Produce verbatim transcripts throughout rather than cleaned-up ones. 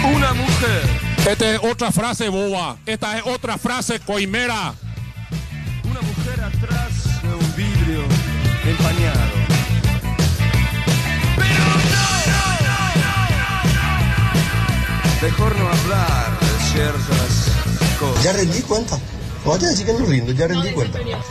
Una mujer. Esta es otra frase boba. Esta es otra frase coimera. Una mujer atrás de un vidrio empañado. Pero no. Mejor no hablar de ciertas cosas. Ya rendí cuenta. No vaya a decir que no rindo, ya rendí cuenta. Mejor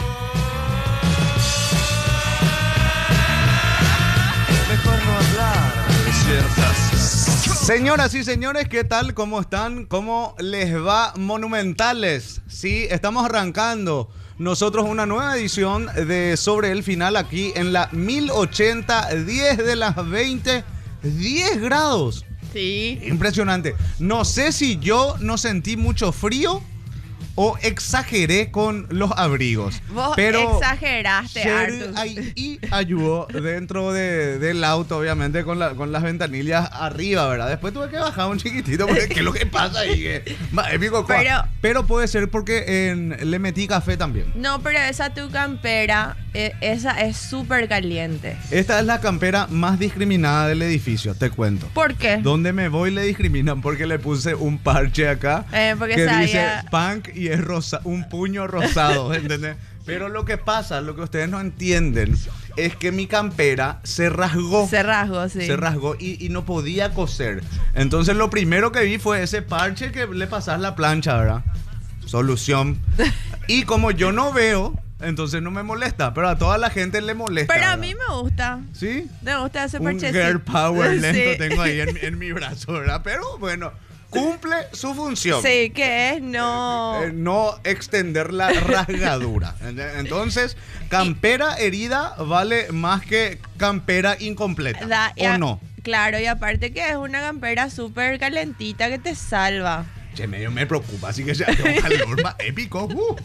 no hablar de ciertas cosas. Señoras y señores, ¿qué tal? ¿Cómo están? ¿Cómo les va, monumentales? Sí, estamos arrancando nosotros una nueva edición de Sobre el Final aquí en la mil ochenta, diez de las veinte, diez grados. Sí. Impresionante. No sé si yo no sentí mucho frío o exageré con los abrigos. Vos pero exageraste, Artus. ahí y ayudó dentro de, del auto, obviamente, con, la, con las ventanillas arriba, ¿verdad? Después tuve que bajar un chiquitito, porque ¿qué es lo que pasa ahí? Que, ma, épico, Pero- pero puede ser porque en- le metí café también. No, pero esa tu campera, eh, esa es súper caliente. Esta es la campera más discriminada del edificio, te cuento. ¿Por qué? Donde me voy le discriminan porque le puse un parche acá Eh, porque que dice sabía- punk y es rosa, un puño rosado, ¿entendés? Pero lo que pasa, lo que ustedes no entienden, es que mi campera se rasgó. Se rasgó, sí. Se rasgó y, y no podía coser. Entonces lo primero que vi fue ese parche que le pasas la plancha, ¿verdad? Solución. Y como yo no veo, entonces no me molesta, pero a toda la gente le molesta. Pero a ¿verdad? mí me gusta. ¿Sí? Me gusta ese Un parchecito. girl power lento Sí. tengo ahí en, en mi brazo, ¿verdad? Pero bueno, cumple su función. Sí, que es no... Eh, no extender la rasgadura. Entonces, campera herida vale más que campera incompleta. Da- y ¿O a- no? Claro, y aparte que es una campera súper calentita que te salva. Che, medio me preocupa, así que ya tengo calor más épico. Uh.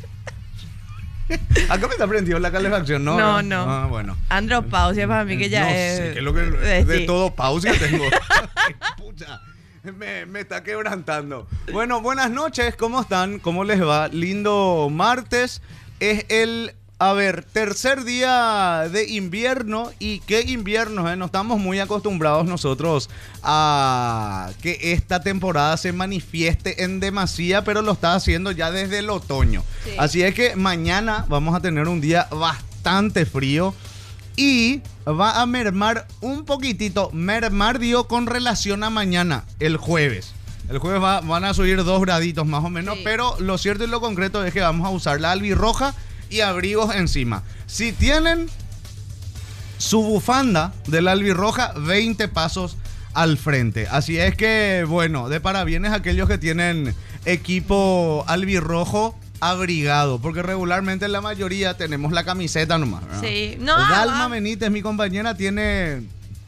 Acá me está prendido la calefacción, ¿no? No, no. Ah, bueno. Andropausia para mí que ya no es... sé, que es lo que eh, de sí. todo pausa tengo. Ay, pucha, me, me está quebrantando. Bueno, buenas noches, ¿cómo están? ¿Cómo les va? Lindo martes. Es el, a ver, tercer día de invierno. Y qué invierno, ¿eh? No estamos muy acostumbrados nosotros a que esta temporada se manifieste en demasía, pero lo está haciendo ya desde el otoño. Sí. Así es que mañana vamos a tener un día bastante frío. Y va a mermar un poquitito. Mermar, digo, con relación a mañana, el jueves. El jueves va- van a subir dos graditos más o menos. Sí. Pero lo cierto y lo concreto es que vamos a usar la albirroja y abrigos encima. Si tienen su bufanda de la albirroja, veinte pasos al frente. Así es que, bueno, de parabienes a aquellos que tienen equipo albirrojo abrigado, porque regularmente la mayoría tenemos la camiseta nomás, ¿verdad? Sí. No, Dalma ah, Benítez, mi compañera, tiene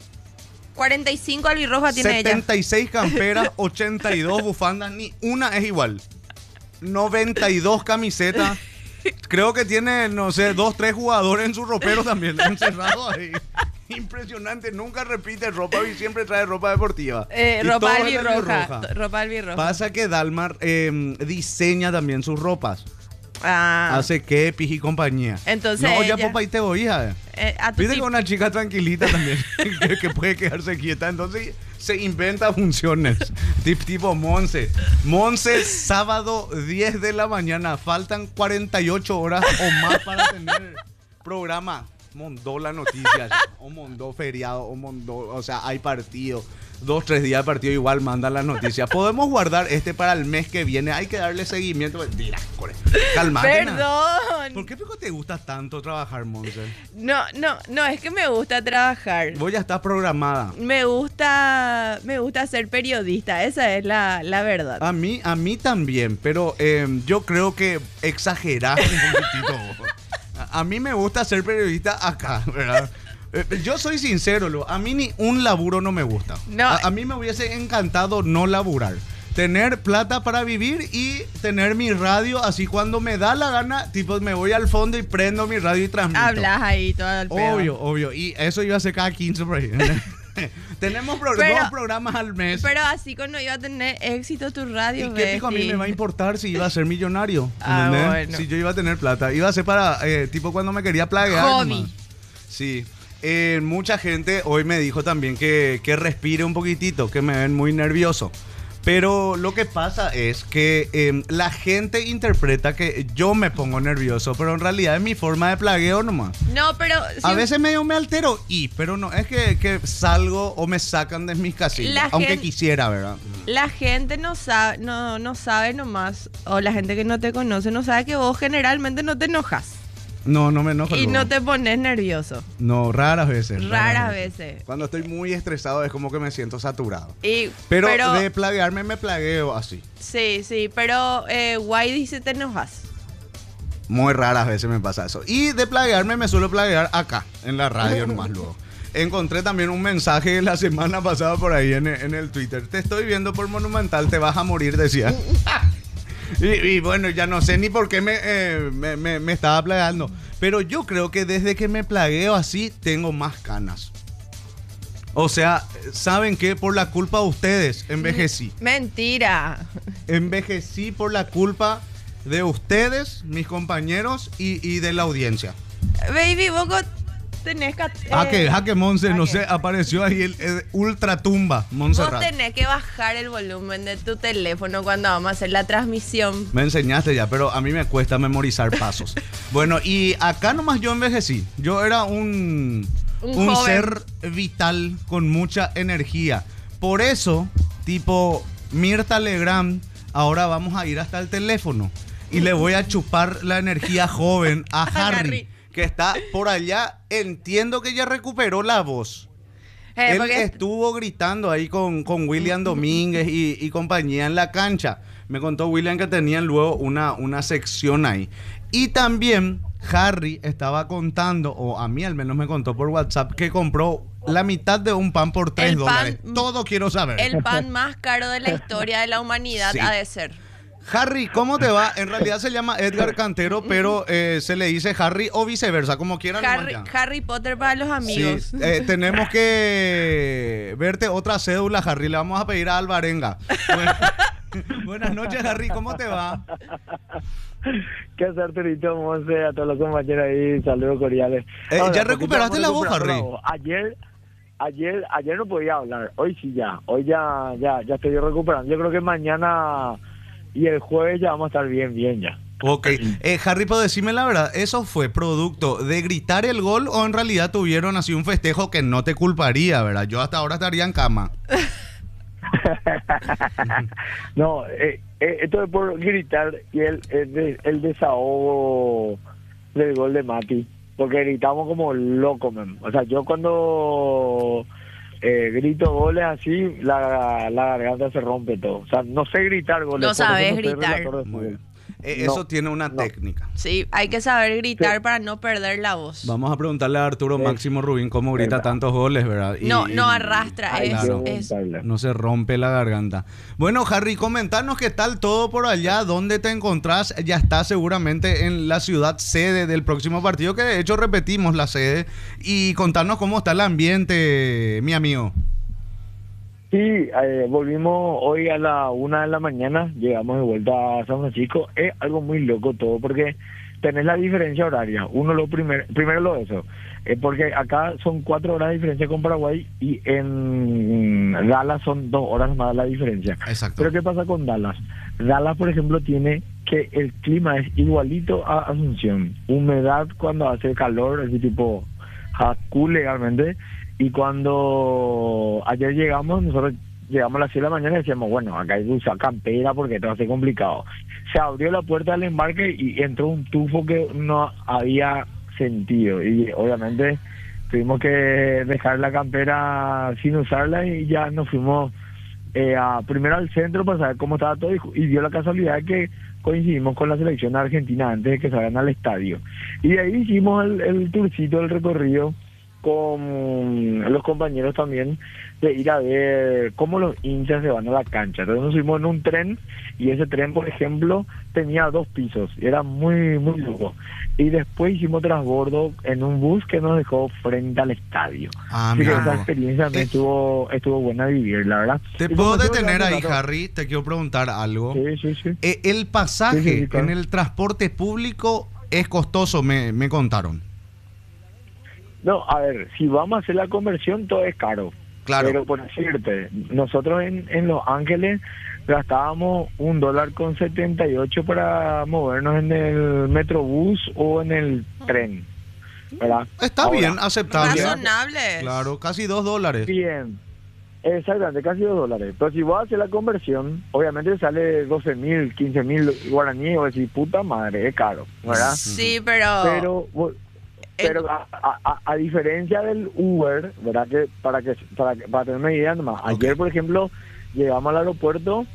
cuarenta y cinco albirroja tiene ella. setenta y seis camperas, ochenta y dos bufandas, ni una es igual. noventa y dos camisetas. Creo que tiene, no sé, dos, tres jugadores en su ropero también, encerrados ahí. Impresionante, nunca repite ropa y siempre trae ropa deportiva. Eh, Y ropa todo es albirroja. albirroja. Ropa albirroja. Pasa que Dalmar eh, diseña también sus ropas. Ah. Hace kepis y compañía. Entonces No, ya ella- popa y te voy, hija. Eh, a tu Viste que tip- una chica tranquilita también, que, que puede quedarse quieta, entonces se inventa funciones. Tip, tipo Monse. Monse, sábado diez de la mañana, faltan cuarenta y ocho horas o más para tener programa. Mondó la noticia, o mondó feriado, o mondó, o sea, hay partido. Dos, tres días de partido igual mandan las noticias. Podemos guardar este para el mes que viene, hay que darle seguimiento. Mentira, core. Calmate. na. Perdón. ¿Por qué pico te gusta tanto trabajar, Monse? No, no, no, es que me gusta trabajar. Vos ya estás programada. Me gusta, me gusta ser periodista, esa es la, la verdad. A mí, a mí también, pero eh, yo creo que exagerás un poquitito vos. A, a mí me gusta ser periodista acá, ¿verdad? Eh, Yo soy sincero, lo, a mí ni un laburo no me gusta. No. A, a mí me hubiese encantado no laburar. Tener plata para vivir y tener mi radio, así cuando me da la gana, tipo me voy al fondo y prendo mi radio y transmito. Hablas ahí todo el pedo. Obvio, obvio. Y eso iba a ser cada quince por ahí. Tenemos pro- Pero- dos programas al mes. Pero así cuando iba a tener éxito tu radio, ¿Y qué pico a mí Betty? me va a importar si iba a ser millonario? Ah, ¿Entendés? bueno. Si yo iba a tener plata. Iba a ser para, eh, tipo cuando me quería plaguear. Hobby. nomás. Sí. Eh, mucha gente hoy me dijo también que, que respire un poquitito, que me ven muy nervioso. Pero lo que pasa es que eh, la gente interpreta que yo me pongo nervioso, pero en realidad es mi forma de plagueo nomás. No, pero... A si- veces medio me altero y, pero no es que, que salgo o me sacan de mis casillas, La aunque gen- quisiera, ¿verdad? La gente no sabe, no, no sabe nomás, o la gente que no te conoce no sabe que vos generalmente no te enojas No, no me enojo. y luego. no te pones nervioso. No, raras veces. Raras veces. Cuando estoy muy estresado es como que me siento saturado. Y, Pero, pero, de plaguearme me plagueo así. sí, sí, pero eh, guay dice te enojas. Muy raras veces me pasa eso. Y de plaguearme me suelo plaguear acá, en la radio nomás luego. Encontré también un mensaje la semana pasada por ahí en, en el Twitter. Te estoy viendo por Monumental, te vas a morir, decía. Y, y bueno, ya no sé ni por qué me, eh, me, me- me estaba plagueando. Pero yo creo que desde que me plagueo así, tengo más canas. O sea, ¿saben qué? Por la culpa de ustedes, envejecí. Mentira. Envejecí por la culpa de ustedes, mis compañeros y, y de la audiencia. Baby, vos co- tenés que... eh, Jaque, Jaque Monse, no Jaque. sé, apareció ahí el, el ultratumba, Vos Montserrat. tenés que bajar el volumen de tu teléfono cuando vamos a hacer la transmisión. Me enseñaste ya, pero a mí me cuesta memorizar pasos. Bueno, y acá nomás yo envejecí. Yo era un, Un un joven. ser vital con mucha energía. Por eso, tipo Mirta Legrand, ahora vamos a ir hasta el teléfono y le voy a chupar la energía joven a Harry, Harry. que está por allá. Entiendo que ya recuperó la voz. Eh, Él porque- estuvo gritando ahí con, con William Domínguez y, y compañía en la cancha. Me contó William que tenían luego una, una sección ahí. Y también Harry estaba contando, o a mí al menos me contó por WhatsApp, que compró la mitad de un pan por tres El pan- dólares. Todo quiero saber. El pan más caro de la historia de la humanidad Sí. ha de ser. Harry, ¿cómo te va? En realidad se llama Edgar Cantero, pero eh, se le dice Harry o viceversa, como quieran. Harry, nomás ya. Harry Potter para los amigos. Sí, eh, tenemos que verte otra cédula, Harry. Le vamos a pedir a Alvarenga. Bueno, buenas noches, Harry. ¿Cómo te va? ¿Qué hacer, Arturito Monse? A todos los compañeros ahí, saludos cordiales. Eh, Ahora, ¿ya poquito recuperaste la voz, recuperando Harry? la voz. Ayer, ayer, ayer no podía hablar. Hoy sí ya. Hoy ya, ya, ya estoy recuperando. Yo creo que mañana y el jueves ya vamos a estar bien, bien ya. Ok. Eh, Harry, ¿puedo decirme la verdad? ¿Eso fue producto de gritar el gol o en realidad tuvieron así un festejo que no te culparía, verdad? Yo hasta ahora estaría en cama. No, eh, eh, esto es por gritar y el, el, de- el desahogo del gol de Mati. Porque gritamos como locos, man. O sea, yo cuando eh, grito goles así, la, la garganta se rompe todo. O sea, no sé gritar goles. No por eso sabes soy gritar. relator de Muy bien. fútbol. Eh, No, eso tiene una no. técnica. Sí, hay que saber gritar para no perder la voz. Vamos a preguntarle a Arturo Sí. Máximo Rubín cómo grita Verdad. tantos goles, ¿verdad? Y- No, no y- arrastra, Hay es, que claro. es- preguntarle. No se rompe la garganta. Bueno, Harry, comentanos qué tal todo por allá, dónde te encontrás. Ya está seguramente en la ciudad sede del próximo partido, que de hecho repetimos la sede. Y contanos cómo está el ambiente, mi amigo. Sí, eh, volvimos hoy a la una de la mañana, llegamos de vuelta a San Francisco. Es algo muy loco todo porque tenés la diferencia horaria. Uno lo primero, primero lo eso, eh, porque acá son cuatro horas de diferencia con Paraguay y en Dallas son dos horas más la diferencia. Exacto. Pero ¿qué pasa con Dallas? Dallas, por ejemplo, tiene que el clima es igualito a Asunción. Humedad cuando hace calor, así tipo cool legalmente. Y cuando ayer llegamos, nosotros llegamos a las siete de la mañana y decíamos, bueno, acá hay que usar campera porque esto va a ser complicado. Se abrió la puerta del embarque y entró un tufo que no había sentido. Y obviamente tuvimos que dejar la campera sin usarla y ya nos fuimos eh, a, primero al centro para saber cómo estaba todo y, y dio la casualidad que coincidimos con la selección argentina antes de que salgan al estadio. Y de ahí hicimos el, el tourcito, el recorrido con los compañeros también de ir a ver cómo los hinchas se van a la cancha. Entonces nos subimos en un tren y ese tren, por ejemplo, tenía dos pisos y era muy, muy loco. Y después hicimos transbordo en un bus que nos dejó frente al estadio. Ah, Así que mira. esa experiencia me Eh, estuvo, estuvo buena vivir, la verdad. ¿Te Y puedo como te digo, detener hace ahí, rato- Harry? Te quiero preguntar algo. Sí, sí, sí. Eh, el pasaje Sí, sí, sí, claro. en el transporte público es costoso, me, me contaron. No, a ver, si vamos a hacer la conversión, todo es caro. Claro. Pero por decirte, nosotros en, en Los Ángeles gastábamos un dólar con setenta y ocho para movernos en el metrobús o en el tren, ¿verdad? Está Ahora, bien, aceptable. Razonables. Claro, casi dos dólares. Bien, exactamente, casi dos dólares. Pero si vos haces la conversión, obviamente sale doce mil, quince mil guaraníes, y vos decís, puta madre, es caro, ¿verdad? Sí, pero... Pero, vos- pero a, a, a diferencia del Uber, ¿verdad? Que para que para, que- para tener una idea nomás, ayer, por ejemplo, llegamos al aeropuerto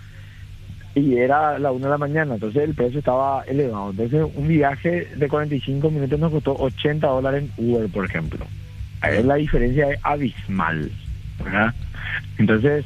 y era la una de la mañana, entonces el precio estaba elevado. Entonces un viaje de cuarenta y cinco minutos nos costó ochenta dólares en Uber, por ejemplo. Ahí la diferencia es abismal, ¿verdad? Entonces,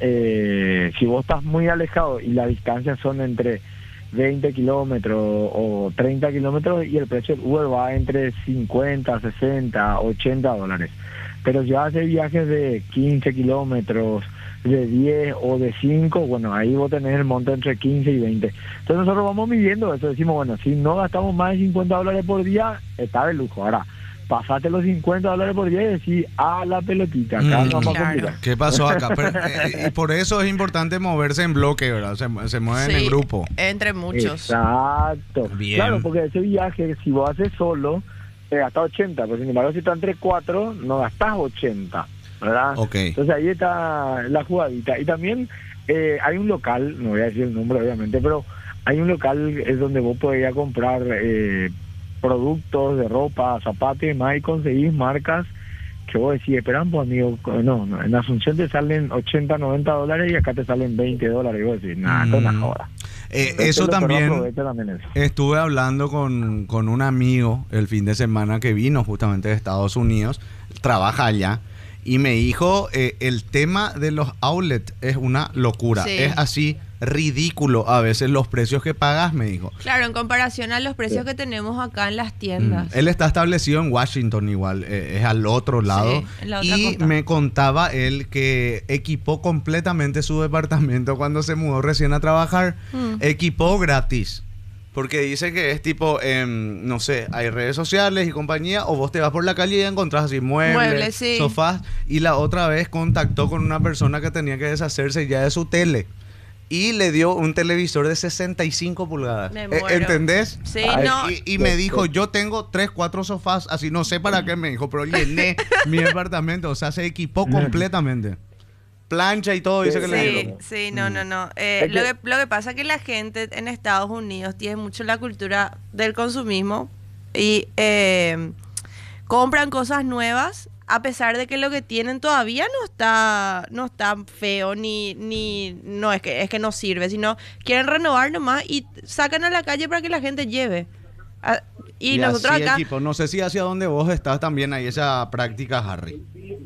eh, si vos estás muy alejado y las distancias son entre veinte kilómetros o treinta kilómetros y el precio del Uber va entre cincuenta, sesenta, ochenta dólares. Pero si vas a hacer viajes de quince kilómetros, de diez o de cinco, bueno, ahí vos tenés el monto entre quince y veinte. Entonces nosotros vamos midiendo eso, decimos, bueno, si no gastamos más de cincuenta dólares por día, está de lujo. Ahora, pasate los cincuenta dólares por día y decís, a la pelotita, acá Mm, no vamos a claro. complicar. ¿Qué pasó acá? Pero, eh, y por eso es importante moverse en bloque, ¿verdad? Se, se mueven Sí, en grupo. entre muchos. Exacto. Bien. Claro, porque ese viaje, si vos haces solo, te gastas ochenta, pero sin embargo, si estás entre cuatro, no gastás ochenta, ¿verdad? Ok. Entonces ahí está la jugadita. Y también eh, hay un local, no voy a decir el nombre obviamente, pero hay un local es donde vos podés ir a comprar eh, productos de ropa, zapatos y demás, y conseguís marcas que vos decís, esperan, pues amigo, no, no, en Asunción te salen ochenta, noventa dólares y acá te salen veinte dólares, y vos decís, nada, Mm. con la joda. Eh, Entonces, eso lo que no también, aprovecha también eso. estuve hablando con, con un amigo el fin de semana que vino justamente de Estados Unidos, trabaja allá, y me dijo, eh, el tema de los outlets es una locura, Sí. es así ridículo a veces los precios que pagas, me dijo. Claro, en comparación a los precios que tenemos acá en las tiendas. Mm, Él está establecido en Washington igual, eh, es al otro lado. Sí, en la otra y costa. me contaba él que equipó completamente su departamento cuando se mudó recién a trabajar. Mm. Equipó gratis. Porque dice que es tipo, em, no sé, hay redes sociales y compañía, o vos te vas por la calle y encontrás así muebles, Muebles, sí. sofás. Y la otra vez contactó con una persona que tenía que deshacerse ya de su tele. Y le dio un televisor de sesenta y cinco pulgadas. Me Eh, muero. ¿Entendés? Sí, Ay, no. Y, y me dijo, yo tengo tres, cuatro sofás, así no sé para qué me dijo, pero llené mi departamento, o sea, se equipó completamente. Plancha y todo, dice que le Sí, dio. sí, no, no, no. Eh, Es lo, que- que, lo que pasa es que la gente en Estados Unidos tiene mucho la cultura del consumismo y eh, compran cosas nuevas a pesar de que lo que tienen todavía no está no está feo ni ni no es que es que no sirve, sino quieren renovar nomás y sacan a la calle para que la gente lleve. Ah, y, nosotros así acá equipo. No sé si hacia donde vos estás también hay esa práctica, Harry.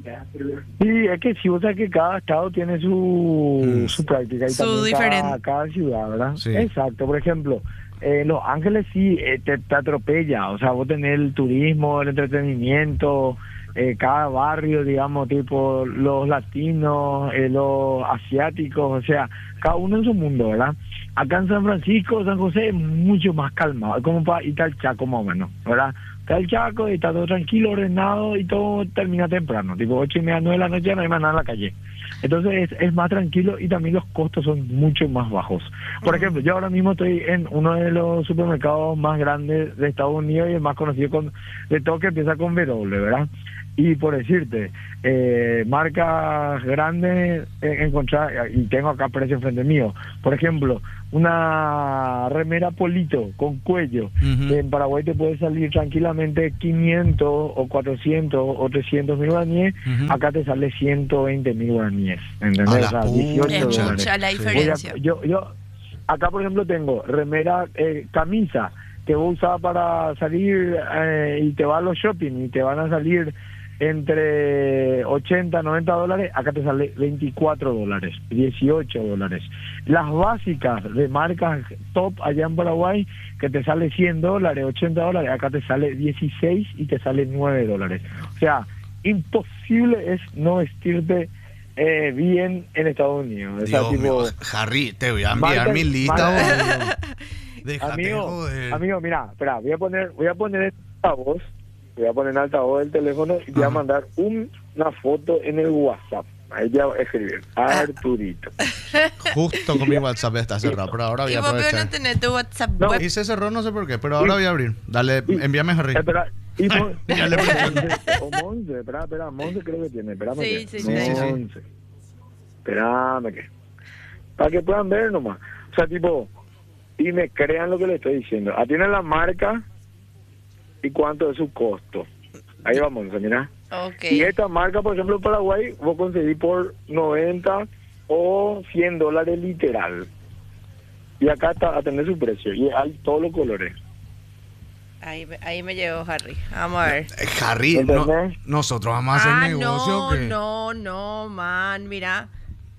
Sí, es que si vos sabes que cada estado tiene su, Mm. su práctica y Su también cada, diferente. cada ciudad, ¿verdad? Sí. Exacto, por ejemplo, eh, Los Ángeles sí eh, te, te atropella, o sea, vos tenés el turismo, el entretenimiento, eh, cada barrio, digamos, tipo los latinos, eh, los asiáticos, o sea, cada uno en su mundo, ¿verdad? Acá en San Francisco, San José es mucho más calmado, es como para ir al Chaco más o menos, ¿verdad? Está el Chaco y está todo tranquilo, ordenado y todo termina temprano, tipo ocho y media, nueve de la noche ya no hay más nada en la calle. Entonces es, es más tranquilo y también los costos son mucho más bajos. Por ejemplo, yo ahora mismo estoy en uno de los supermercados más grandes de Estados Unidos y el más conocido con, de todo, que empieza con W, ¿verdad? Y por decirte, eh, marcas grandes eh, encontrar, y tengo acá precio enfrente mío, por ejemplo, una remera Polito con cuello, Ujú. en Paraguay te puede salir tranquilamente quinientos o cuatrocientos o trescientos mil guaraníes, Ujú. acá te sale ciento veinte mil guaraníes, A ¿entendés? la O sea, pucha. dieciocho es Pucha, dólares. mucha la Sí. diferencia. Voy a- yo, yo, acá por ejemplo tengo remera, eh, camisa que vos usabas para salir eh, y te vas a los shopping y te van a salir entre ochenta, noventa dólares, acá te sale veinticuatro dólares, dieciocho dólares. Las básicas de marcas top allá en Paraguay, que te sale cien dólares, ochenta dólares, acá te sale dieciséis y te sale nueve dólares. O sea, imposible es no vestirte eh, bien en Estados Unidos. O sea, Dios tipo, mío, Harry, te voy a enviar marca- mi lista. marca- boludo. Déjate amigo, joder. amigo, mira, espera, voy a poner, voy a poner altavoz, voy a poner en altavoz del teléfono y te voy a Ajá. mandar un- una foto en el WhatsApp, Ahí ya voy a escribir. Arturito. Justo con mi WhatsApp está cerrado, pero ahora voy ¿Y a vos pero aprovechar. no tenés tu WhatsApp No, web? Y se cerró, no sé por qué, pero ahora voy a abrir. Dale, envíame a Harry. Espera, y Mon- Ya le presioné. o Monse, espera, espera, Monse creo que tiene, espérame. Sí, que- sí, sí, sí, sí. Monse. Espérame que. Para que puedan ver nomás. O sea, tipo, y me crean lo que le estoy diciendo. Atienden la marca y cuánto es su costo. Ahí vamos, mira. Ok. Y esta marca, por ejemplo, en Paraguay, vos conseguís por noventa o cien dólares literal. Y acá está a tener su precio. Y hay todos los colores. Ahí, me- ahí me llegó Harry. Vamos a ver. Eh, Harry, no- ¿Entendés? nosotros vamos a hacer Ah, negocio. no, ¿o qué? no, no, man, mira.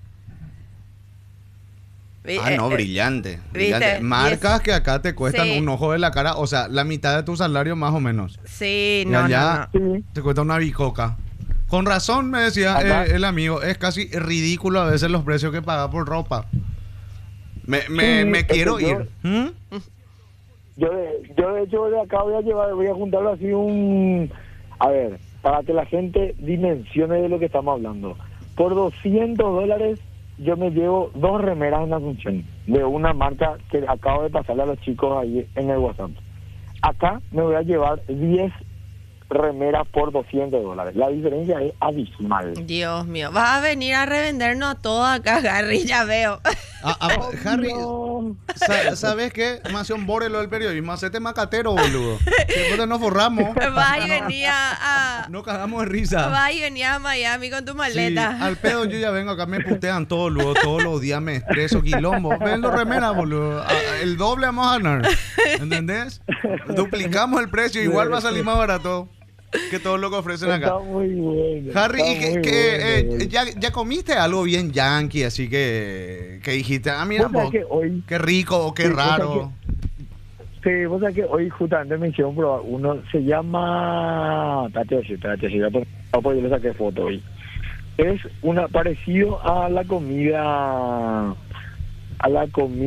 Vi- Ah, eh, no, eh, brillante. ¿viste? brillante. Y Marcas es- que acá te cuestan Sí. un ojo de la cara, o sea, la mitad de tu salario más o menos. Sí, Y no, allá no, no. Sí. te cuesta una bicoca. Con razón me decía Acá. eh, el amigo, es casi ridículo a veces los precios que paga por ropa. Me, me, Sí, me es quiero que yo- ir. ¿Mm? Yo de, yo de hecho de acá voy a llevar, voy a juntarlo así un... A ver, para que la gente dimensione de lo que estamos hablando. Por doscientos dólares yo me llevo dos remeras en Asunción, de una marca que acabo de pasarle a los chicos ahí en el WhatsApp. Acá me voy a llevar diez remeras por doscientos dólares. La diferencia es abismal. Dios mío. Vas a venir a revendernos a todos acá, Harry, ya veo. Ah, ah, Harry, No. sa- ¿sabes qué? Mansión Borelo del periodismo, hacete macatero, boludo. Después nos forramos. Vas y venía a... No cagamos de risa. Vas y venías a Miami con tu Sí, maleta. al pedo yo ya vengo acá, me putean todos, luego todos los días me estreso, quilombo. Ven los remeras, boludo. A- El doble vamos a ganar. ¿Entendés? Duplicamos el precio, igual va a salir más barato que todo lo que ofrecen acá. Está muy bueno. Harry, está ¿y que, muy que, bueno, eh, boludo. ya, ya comiste algo bien yankee, así que, que dijiste, ah, mira, Vos sabés vos, que hoy- qué rico o qué Sí, vos sabés raro? Sí, vos sabés que hoy justamente me hicieron probar uno, se llama... Espérate, espérate, espérate, ya por- ah, pues yo le saqué foto hoy. Es una parecido a la comida... a la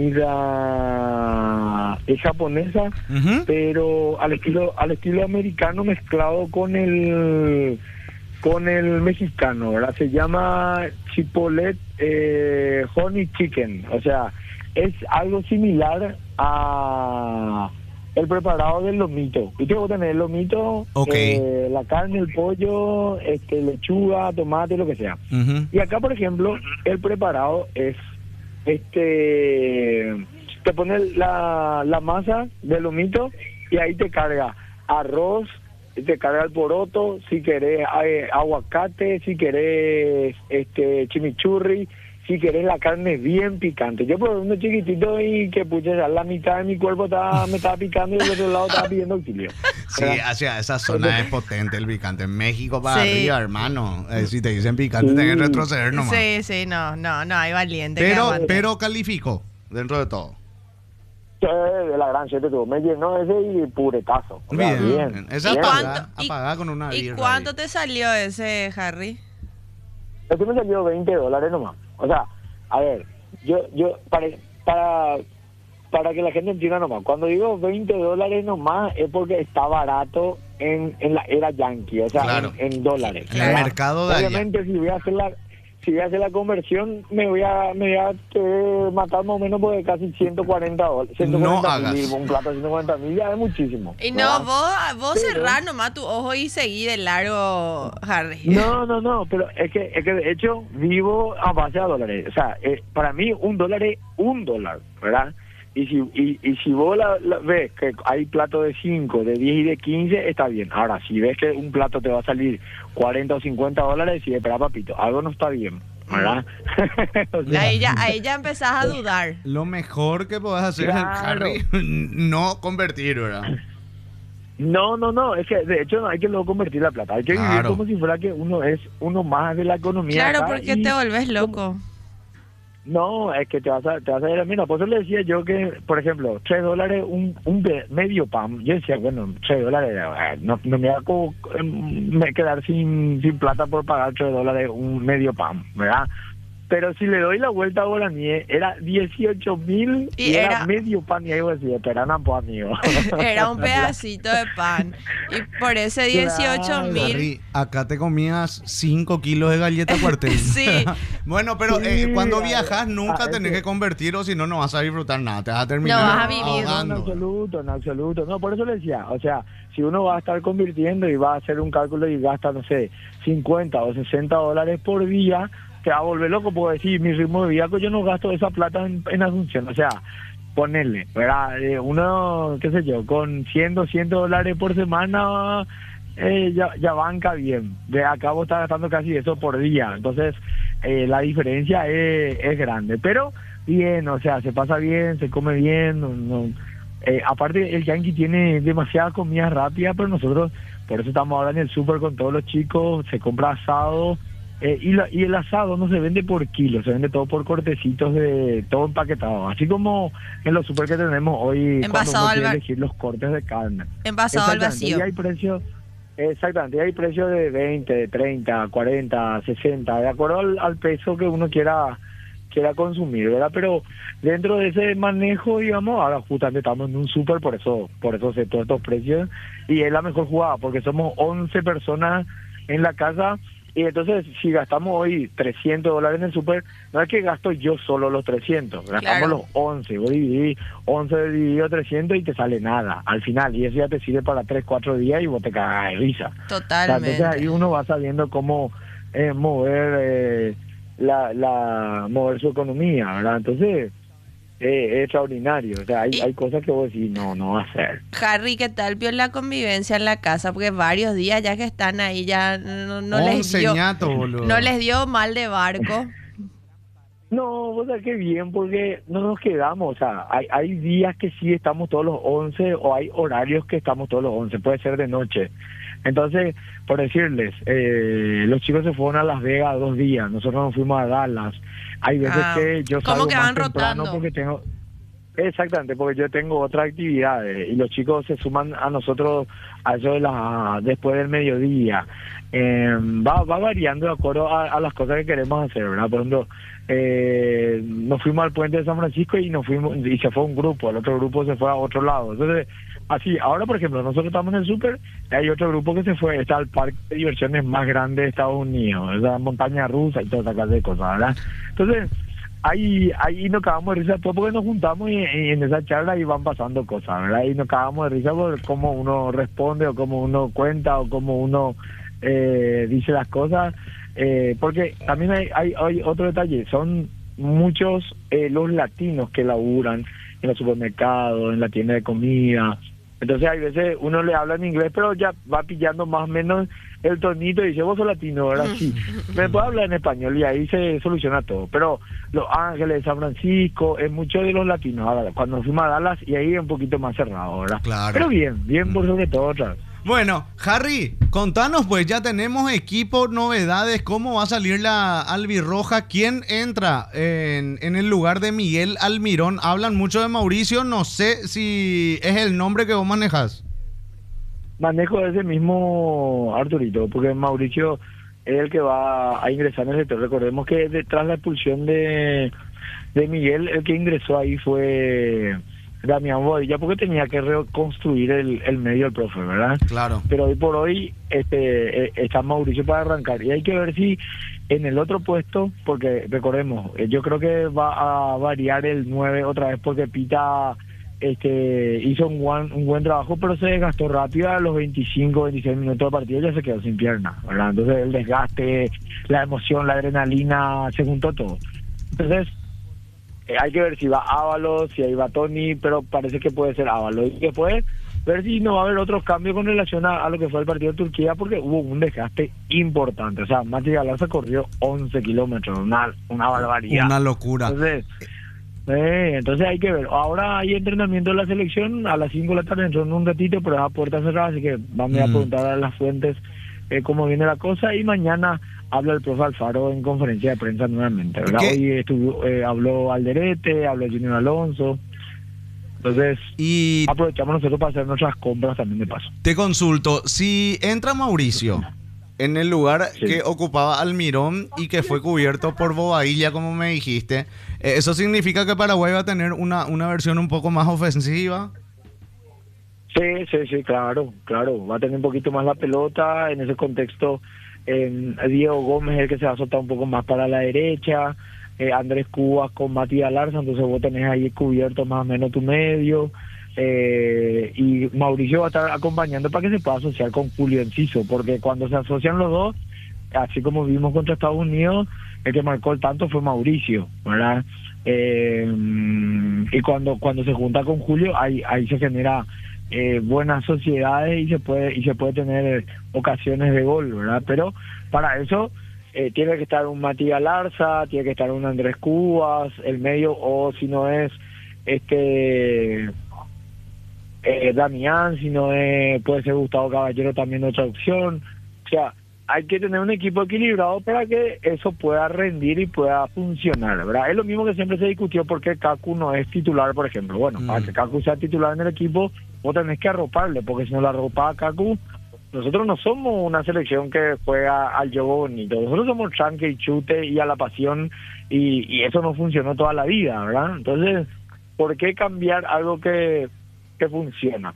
comida eh, japonesa, Ujú. pero al estilo al estilo americano mezclado con el con el mexicano, ¿verdad? Se llama Chipotle eh, Honey Chicken, o sea, es algo similar a el preparado del lomito. Viste, vos tenés el lomito, Ok. eh, la carne, el pollo, este, lechuga, tomate, lo que sea. Ujú. Y acá, por ejemplo, el preparado es, este, te pone la, la masa del lomito y ahí te carga arroz, te carga el poroto, si querés eh, aguacate, si querés este chimichurri, si querés la carne bien picante. Yo probé uno chiquitito y que pucha, ya la mitad de mi cuerpo estaba, me estaba picando y el otro lado estaba pidiendo auxilio. Sí, hacia esa zona es potente el picante. En México para Sí. arriba, hermano. Eh, si te dicen picante, tenés que retroceder nomás. Sí, sí, no, no, no, hay valiente. que Pero, aguante. pero califico, dentro de todo. Sí, de la gran siete tuvo. Me llenó ese y puretazo. O sea, Bien. bien. Esa bien. apaga, ¿Cuánto- y- apaga con una ¿Y birra cuánto ahí. te salió ese, Harry? Esto me salió veinte dólares nomás. O sea, a ver, yo, yo, para, para, para que la gente entienda nomás, cuando digo veinte dólares nomás es porque está barato en, en la era yankee, o sea, Claro. en, en dólares. En el ¿verdad? mercado de allá. Obviamente, si voy a hacer la, si voy a hacer la conversión, me voy a, me voy a eh, matar más o menos porque casi ciento cuarenta dólares. ciento cuarenta hagas. mil, un plato de ciento cuarenta mil ya es muchísimo. Y ¿verdad? no, vos, vos Pero- cerrás nomás tu ojo y seguí de largo, Harry. No, no, no, pero es que, es que de hecho vivo a base de dólares. O sea, eh, para mí un dólar es un dólar, ¿verdad? Y si y, y si vos la, la- ves que hay platos de cinco, de diez y de quince, está bien. Ahora, si ves que un plato te va a salir cuarenta o cincuenta dólares, sí, espera, papito, algo no está bien, ¿verdad? O sea, Ahí ya, ahí ya empezás a dudar. Lo mejor que podés hacer, Claro. Harry, no convertir, ¿verdad? No, no, no, es que de hecho no hay que luego convertir la plata. Hay que vivir Claro. como si fuera que uno es uno más de la economía. Claro, acá porque y- te volvés loco. No, es que te vas a, te vas a ir, mira, por eso le decía yo que, por ejemplo, tres dólares un, un be- medio pan. Yo decía, bueno, tres dólares, eh, no, no me va a co- em, me quedar sin, sin plata por pagar tres dólares un medio pan, ¿verdad? Pero si le doy la vuelta a Guaraní, era dieciocho mil y, y era, era medio pan y algo así, pero era pues, amigo. Era un pedacito de pan. Y por ese dieciocho mil... Acá te comías cinco kilos de galleta cuartel. Sí. Bueno, pero Sí, eh, cuando a- viajas nunca a- tenés ese- que convertir o si no, no vas a disfrutar nada. Te vas a terminar No vas a vivir. No, en ahogando. absoluto, en absoluto. No, por eso le decía, o sea, si uno va a estar convirtiendo y va a hacer un cálculo y gasta, no sé, cincuenta o sesenta dólares por día, te va a volver loco, porque decir, mi ritmo de vida, pues yo no gasto esa plata en, en Asunción, o sea, ponerle, ¿verdad? Eh, uno, qué sé yo, con cien, doscientos dólares por semana, eh, ya, ya banca bien. De acá vos estás gastando casi eso por día, entonces eh, la diferencia es, es grande, pero bien, o sea, se pasa bien, se come bien, no, no, eh, aparte el Yankee tiene demasiada comida rápida, pero nosotros, por eso estamos ahora en el súper con todos los chicos, se compra asado, eh, y, la, y el asado no se vende por kilo, se vende todo por cortecitos de todo empaquetado, así como en los súper que tenemos hoy cuando Envasado uno al quiere bar- elegir los cortes de carne. Envasado al Exactamente, vacío. y hay precios, exactamente, y hay precios de veinte, de treinta, cuarenta, sesenta, de acuerdo al, al peso que uno quiera quiera consumir, ¿verdad? Pero dentro de ese manejo, digamos, ahora justamente estamos en un súper, por eso por eso sé todos estos precios, y es la mejor jugada, porque somos once personas en la casa, y entonces si gastamos hoy trescientos dólares en el súper, no es que gasto yo solo los trescientos, gastamos Claro. los once, vos dividís once dividido trescientos y te sale nada, al final, y eso ya te sirve para tres, cuatro días y vos te cagas de risa. O sea, Totalmente. entonces ahí uno va sabiendo cómo eh, mover eh, la, la mover su economía, ¿verdad? Entonces eh, es extraordinario, o sea, hay, Y- hay cosas que vos decís, no, no va a ser. Harry, ¿qué tal vio la convivencia en la casa? Porque varios días ya que están ahí ya no, no les Once dio ñatos, boludo. no les dio mal de barco. No, o sea, qué bien, porque no nos quedamos, o sea, hay, hay días que sí estamos todos los once o hay horarios que estamos todos los once, puede ser de noche. Entonces, por decirles, eh, los chicos se fueron a Las Vegas dos días, nosotros nos fuimos a Dallas. Hay veces Ah, que yo ¿cómo salgo que más van temprano rotando? porque tengo... Exactamente, porque yo tengo otras actividades y los chicos se suman a nosotros a eso de la, después del mediodía. Eh, va, va variando de acuerdo a, a las cosas que queremos hacer, ¿verdad? Por ejemplo, eh, nos fuimos al puente de San Francisco y nos fuimos y se fue un grupo, el otro grupo se fue a otro lado. Entonces, así, ahora por ejemplo, nosotros estamos en el súper, hay otro grupo que se fue, está al parque de diversiones más grande de Estados Unidos, la montaña rusa y toda esa clase de cosas, ¿verdad? Entonces, ahí ahí nos cagamos de risa todo porque nos juntamos y, y en esa charla y van pasando cosas, ¿verdad? Y nos cagamos de risa por cómo uno responde o cómo uno cuenta o cómo uno eh, dice las cosas, eh, porque también hay, hay, hay otro detalle, son muchos eh, los latinos que laburan en los supermercados, en la tienda de comida. Entonces hay veces uno le habla en inglés, pero ya va pillando más o menos el tonito y dice, vos sos latino, ¿verdad? Sí, me puedo hablar en español y ahí se soluciona todo. Pero Los Ángeles, San Francisco, es mucho de los latinos. Ahora, cuando fuimos a Dallas, y ahí es un poquito más cerrado, ¿verdad? Claro. Pero bien, bien por sobre todo otra vez. Bueno, Harry, contanos pues, ya tenemos equipo, novedades, cómo va a salir la albirroja, quién entra en, en el lugar de Miguel Almirón. Hablan mucho de Mauricio, no sé si es el nombre que vos manejas. Manejo ese mismo Arturito, porque Mauricio es el que va a ingresar en el sector. Recordemos que detrás de la expulsión de, de Miguel, el que ingresó ahí fue Damián Bodilla, porque tenía que reconstruir el, el medio del profe, ¿verdad? Claro. Pero hoy por hoy este eh, está Mauricio para arrancar, y hay que ver si en el otro puesto, porque recordemos, eh, yo creo que va a variar el nueve otra vez, porque Pita este hizo un buen, un buen trabajo, pero se desgastó rápido a los veinticinco, veintiséis minutos del partido, ya se quedó sin pierna, ¿verdad? Entonces el desgaste, la emoción, la adrenalina, se juntó todo. Entonces eh, hay que ver si va Ábalos, si ahí va Tony, pero parece que puede ser Ábalos, y después ver si no va a haber otros cambios con relación a, a lo que fue el partido de Turquía, porque hubo un desgaste importante. O sea, Mati Galarza corrió once kilómetros, una, una barbaridad. Una locura. Entonces, eh, entonces hay que ver. Ahora hay entrenamiento de la selección a las cinco de la tarde, dentro de un ratito, pero es a puerta cerrada, así que vamos a Mm. preguntar a las fuentes eh, cómo viene la cosa, y mañana habla el profe Alfaro en conferencia de prensa nuevamente, ¿verdad? ¿Qué? Hoy estuvo, eh, habló Alderete, habló Junior Alonso. Entonces, Y aprovechamos nosotros para hacer nuestras compras también de paso. te consulto, si entra Mauricio, en el lugar Sí. que ocupaba Almirón y que fue cubierto por Bobadilla, como me dijiste. Eh, ¿Eso significa que Paraguay va a tener una, una versión un poco más ofensiva? Sí, sí, sí, claro, claro. Va a tener un poquito más la pelota. En ese contexto, eh, Diego Gómez es el que se va a soltar un poco más para la derecha. Eh, Andrés Cubas con Matías Larza, entonces vos tenés ahí cubierto más o menos tu medio. Eh, y Mauricio va a estar acompañando para que se pueda asociar con Julio Enciso, porque cuando se asocian los dos, así como vimos contra Estados Unidos, el que marcó el tanto fue Mauricio, ¿verdad? Eh, y cuando cuando se junta con Julio, ahí ahí se genera eh, buenas sociedades y se puede y se puede tener ocasiones de gol, ¿verdad? Pero para eso eh, tiene que estar un Matías Larza, tiene que estar un Andrés Cubas, el medio, o si no es este eh, Damián, si no es, puede ser Gustavo Caballero también otra opción. O sea, hay que tener un equipo equilibrado para que eso pueda rendir y pueda funcionar, ¿verdad? Es lo mismo que siempre se discutió por qué Kaku no es titular, por ejemplo. Bueno, Mm. para que Kaku sea titular en el equipo, vos tenés que arroparle, porque si no la arropa a Kaku, nosotros no somos una selección que juega al juego bonito. Nosotros somos tranque y chute y a la pasión, y, y eso no funcionó toda la vida, ¿verdad? Entonces, ¿por qué cambiar algo que, que funciona?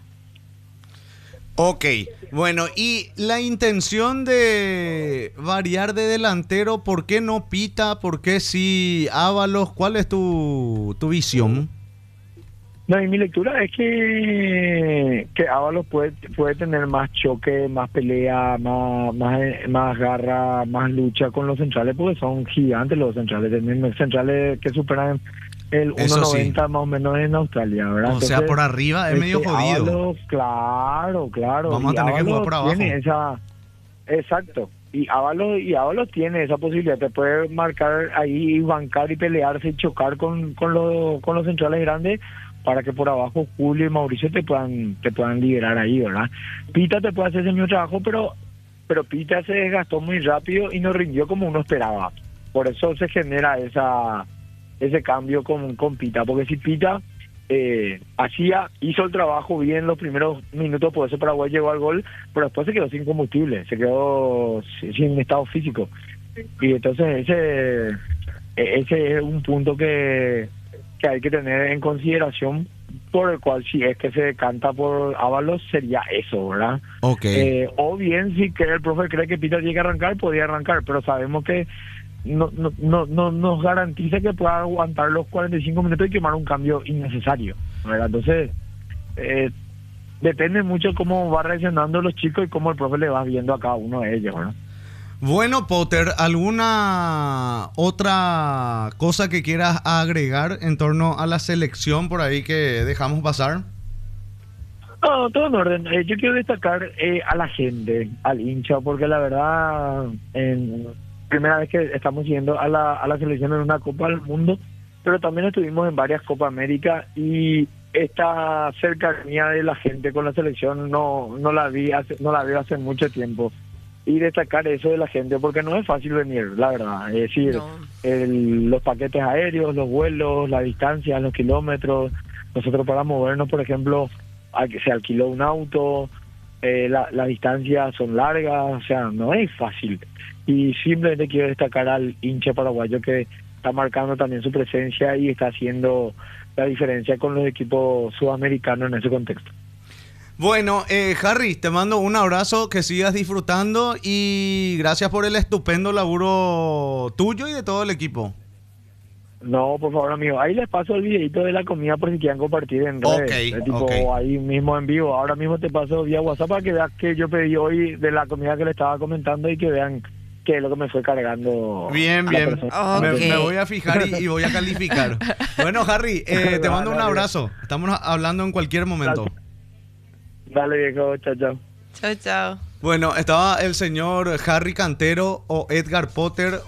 Ok, bueno, y la intención de variar de delantero, ¿por qué no Pita? ¿Por qué sí Ábalos? ¿Cuál es tu, tu visión? No, y mi lectura es que, que Ábalos puede, puede tener más choque, más pelea, más, más, más garra, más lucha con los centrales, porque son gigantes los centrales. Tienen centrales que superan el Eso uno noventa sí. más o menos en Australia, ¿verdad? O sea, por arriba es medio este, jodido. Ábalos, claro, claro. Vamos a y tener que jugar Ábalos por abajo. tiene esa, exacto. Y Ábalos, y Ábalos tiene esa posibilidad, te puede marcar ahí y bancar y pelearse y chocar con, con, los, con los centrales grandes, para que por abajo Julio y Mauricio te puedan te puedan liberar ahí, ¿verdad? Pita te puede hacer ese mismo trabajo, pero pero Pita se desgastó muy rápido y no rindió como uno esperaba. Por eso se genera esa ese cambio con, con Pita, porque si Pita eh, hacía hizo el trabajo bien los primeros minutos, por eso Paraguay llegó al gol, pero después se quedó sin combustible, se quedó sin estado físico. Y entonces ese ese es un punto que que hay que tener en consideración, por el cual si es que se decanta por Ábalos sería eso, ¿verdad? Ok. Eh, o bien si que el profe cree que Pita tiene que arrancar, podría arrancar, pero sabemos que no no no no nos garantiza que pueda aguantar los cuarenta y cinco minutos y quemar un cambio innecesario, ¿verdad? Entonces eh, depende mucho cómo va reaccionando los chicos y cómo el profe le va viendo a cada uno de ellos, ¿verdad? Bueno, Potter, ¿alguna otra cosa que quieras agregar en torno a la selección por ahí que dejamos pasar? No, todo en orden. Eh, yo quiero destacar eh, a la gente, al hincha, porque la verdad, en primera vez que estamos yendo a la, a la selección en una Copa del Mundo, pero también estuvimos en varias Copa América, y esta cercanía de la gente con la selección no no la vi hace, no la veo hace mucho tiempo. Y destacar eso de la gente, porque no es fácil venir, la verdad. Es decir, No. el, los paquetes aéreos, los vuelos, la distancia, los kilómetros. Nosotros para movernos, por ejemplo, hay que se alquiló un auto, eh, la, las distancias son largas, o sea, no es fácil. Y simplemente quiero destacar al hincha paraguayo que está marcando también su presencia y está haciendo la diferencia con los equipos sudamericanos en ese contexto. Bueno, eh, Harry, te mando un abrazo, que sigas disfrutando y gracias por el estupendo laburo tuyo y de todo el equipo. No, por favor, amigo. Ahí les paso el videito de la comida por si quieren compartir en redes. Ok, Eh, tipo, ok. ahí mismo en vivo. Ahora mismo te paso vía WhatsApp para que veas que yo pedí hoy de la comida que le estaba comentando y que vean qué es lo que me fue cargando. Bien, a la bien. persona. Me, Ok. me voy a fijar y, y voy a calificar. Bueno, Harry, eh, te mando un Dale, abrazo. Estamos hablando en cualquier momento. Dale, viejo. Chao, chao. Chao, chao. Bueno, estaba el señor Harry Cantero o Edgar Potter.